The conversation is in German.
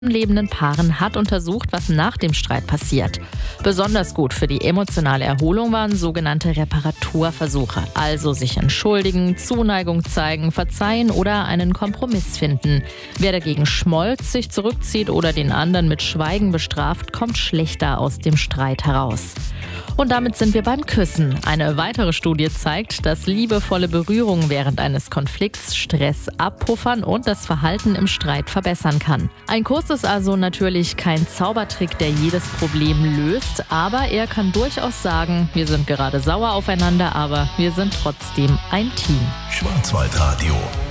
lebenden Paaren hat untersucht, was nach dem Streit passiert. Besonders gut für die emotionale Erholung waren sogenannte Reparaturversuche, also sich entschuldigen, Zuneigung zeigen, verzeihen oder einen Kompromiss finden. Wer dagegen schmollt, sich zurückzieht oder den anderen mit Schweigen bestraft, kommt schlechter aus dem Streit heraus. Und damit sind wir beim Küssen. Eine weitere Studie zeigt, dass liebevolle Berührung während eines Konflikts Stress abpuffern und das Verhalten im Streit verbessern kann. Ein Kuss ist also natürlich kein Zaubertrick, der jedes Problem löst, aber er kann durchaus sagen, wir sind gerade sauer aufeinander, aber wir sind trotzdem ein Team. Schwarzwaldradio.